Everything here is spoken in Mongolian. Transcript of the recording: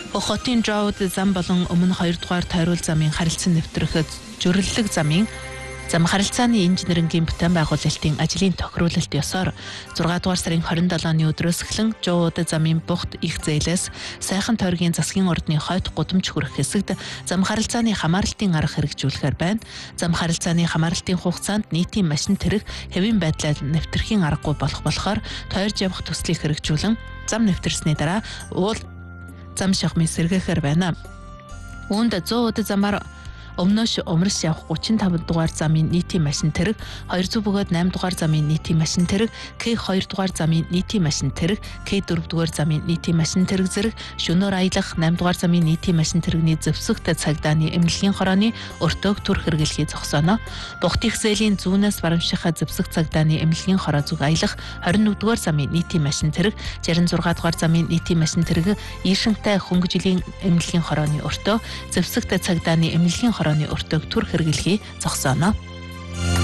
Хотын Жоод зам болон өмнө 2 дугаар тойруул замын харилцан нэвтрэх зөрөллөг зам харилцааны инженерингийн бүтээн байгуулалтын ажлын тохируулалт ёсоор 6 дугаар сарын 27-ны өдрөөс эхлэн Жоод замын бухт их зээлээс сайхан тойргийн засгийн ордны хойд гудамж хүрэх хэсэгт зам харилцааны хамааралтын арга хэрэгжүүлэхээр байна. Зам харилцааны хамааралтын хугацаанд нийтийн машин тэрэг хэвийн байдлаар нэвтрэхийн аргагүй болохоор тойрж явах төслийг хэрэгжүүлэн зам нэвтэрсний дараа уул зам шахмын сэргээхээр байна. Үүнд 100 замаар өмнөөш умарш явах 35 дугаар замын нийтийн машин тэрэг, 200 бөгөөд 8 дугаар замын нийтийн машин тэрэг, К2 дугаар замын нийтийн машин тэрэг, К4 дугаар замын нийтийн машин тэрэг зэрэг шөнөөр аялах 8 дугаар замын нийтийн машин тэрэгний зөвсөгт цагдааны эмнэлгийн хорооны өртөөг түр хэрэглэхийг зогсооно. Бухт их зээлийн зүүнээс барамшихаа зөвсөх цагдааны эмнэлгийн хороо зүг аялах 21 дугаар замын нийтийн машин тэрэг, 66 дугаар замын нийтийн машин тэрэг, Ийшинтай хөнгөжлийн эмнэлгийн хорооны өртөө, зөвсөгт цагдааны эмнэлгийн хорооны өртөөг түр хэрэглэхийг зогсооно.